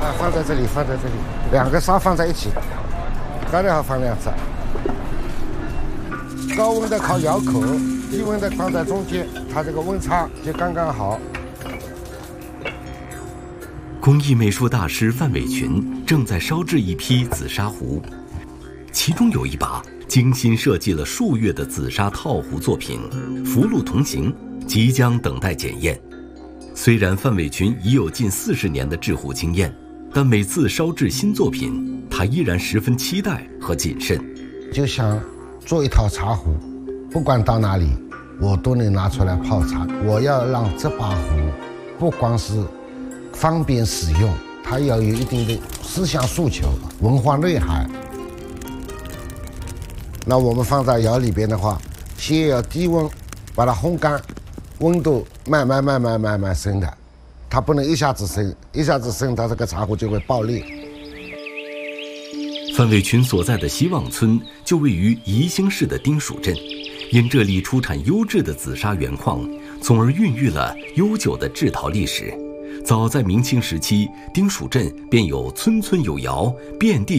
放在这里，两个沙放在一起，刚好放2次。高温的靠窑口，低温的放在中间，它这个温差就刚刚好。 工艺美术大师范伟群正在烧制一批紫砂壶，其中有一把精心设计了数月的紫砂套壶作品《福禄同行》，即将等待检验。虽然范伟群已有近40年的制壶经验，但每次烧制新作品，他依然十分期待和谨慎。 就想做一套茶壶，不管到哪里，我都能拿出来泡茶。我要让这把壶不光是方便使用，它要有一定的思想诉求、文化内涵。那我们放在窑里边的话，先要低温把它烘干，温度慢慢升的，它不能一下子升，它这个茶壶就会爆裂。 范伟群所在的希望村就位于宜兴市的丁蜀镇，因这里出产优质的紫砂原矿，从而孕育了悠久的制陶历史。早在明清时期，丁蜀镇便有村村有窑，遍地